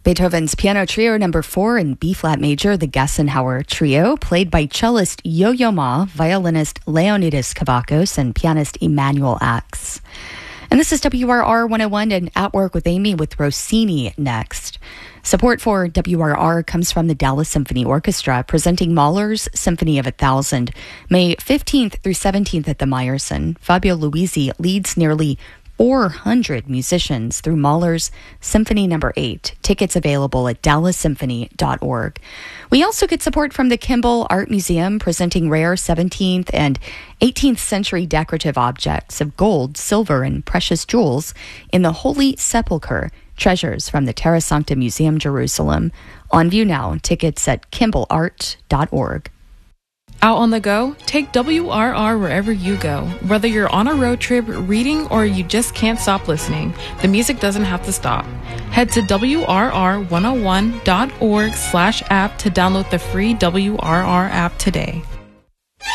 Beethoven's Piano Trio No. 4 in B-flat major, the Gassenhauer Trio, played by cellist Yo-Yo Ma, violinist Leonidas Kavakos, and pianist Emmanuel Axe. And this is WRR 101 and At Work with Amy with Rossini next. Support for WRR comes from the Dallas Symphony Orchestra, presenting Mahler's Symphony of 1,000, May 15th through 17th at the Meyerson. Fabio Luisi leads nearly 400 musicians through Mahler's Symphony No. 8. Tickets available at dallassymphony.org. We also get support from the Kimball Art Museum, presenting rare 17th and 18th century decorative objects of gold, silver, and precious jewels in the Holy Sepulchre, treasures from the Terra Sancta Museum, Jerusalem. On view now. Tickets at kimballart.org. Out on the go? Take WRR wherever you go. Whether you're on a road trip, reading, or you just can't stop listening, the music doesn't have to stop. Head to WRR101.org/app to download the free WRR app today.